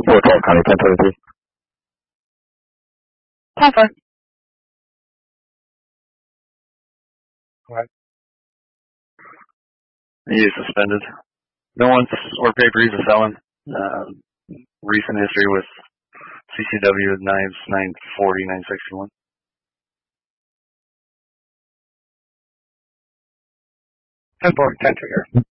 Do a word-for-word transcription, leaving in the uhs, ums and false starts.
four twelve County, ten twenty-three. ten four. What? He is suspended. No one's or paper he's selling. Uh, recent history with C C W knives nine forty, nine sixty-one. ten four, ten two here.